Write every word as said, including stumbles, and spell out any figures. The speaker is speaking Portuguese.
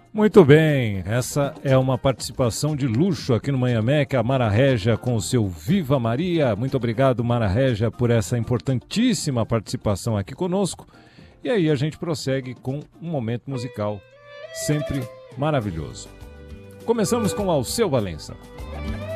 Muito bem, essa é uma participação de luxo aqui no Manhã Mac, a Mara Régia com o seu Viva Maria. Muito obrigado, Mara Régia, por essa importantíssima participação aqui conosco. E aí a gente prossegue com um momento musical sempre maravilhoso. Começamos com Alceu Valença.